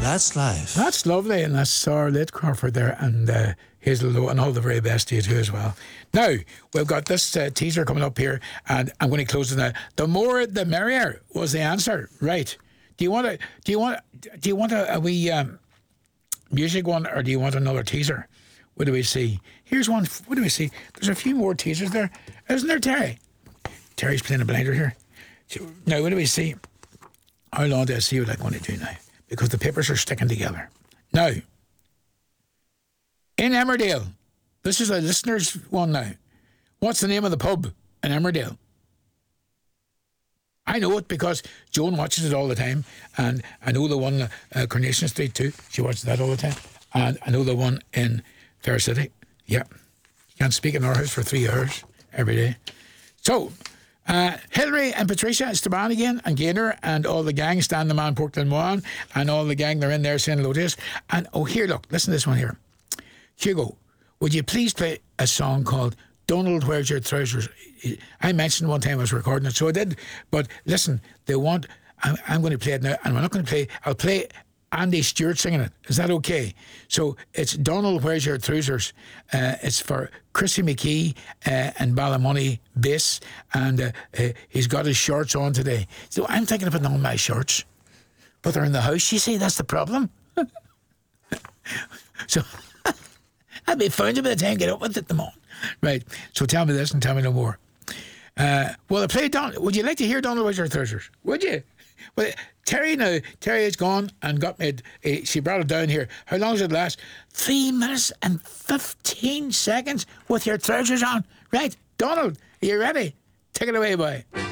That's life. That's lovely, and that's Sarah Late Crawford there, and Hazel Lowe, and all the very best to you too as well. Now we've got this teaser coming up here, and I'm going to close it now. The more, the merrier was the answer, right? Do you want a wee music one, or do you want another teaser? What do we see? Here's one. What do we see? There's a few more teasers there, isn't there, Terry? Terry's playing a blinder here. So, now, what do we see? How long do I see what I'm going to do now? Because the papers are sticking together. Now, in Emmerdale, this is a listener's one now. What's the name of the pub in Emmerdale? I know it because Joan watches it all the time, and I know the one Coronation Street too. She watches that all the time, and I know the one in Fair City. Yeah, you can't speak in our house for 3 hours every day. So, Hilary and Patricia Esteban again, and Gaynor, and all the gang, Stan the Man, Portland Moan, and all the gang, they're in there saying hello to us. And oh, here, look, listen to this one here. Hugo, would you please play a song called Donald, Where's Your Trousers? I mentioned one time I was recording it, so I did. But listen, they want, I'm going to play it now, and we're not going to play, I'll play Andy Stewart singing it. Is that okay? So it's Donald, Where's Your Trousers? It's for Chrissy McKee and Ballymoney bass, and he's got his shorts on today. So I'm thinking of putting on my shorts, but they're in the house. You see, that's the problem. So I'll be found by the time I get up with it tomorrow. Right, so tell me this and tell me no more. Well, I play Donald. Would you like to hear Donald, Where's Your Trousers? Would you? Well, Terry has gone and got me, she brought it down here. How long does it last? 3 minutes and 15 seconds with your trousers on. Right, Donald, are you ready? Take it away, boy.